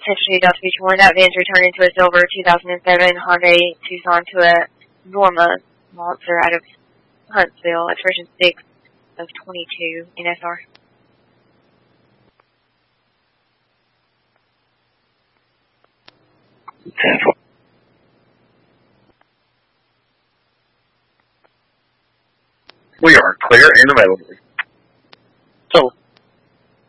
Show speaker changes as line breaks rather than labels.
potentially about to be torn. That van's returned into a silver 2007 Hyundai Tucson to a Norma Monster out of Huntsville. That's version 6 of 22 NSR.
We are clear and available.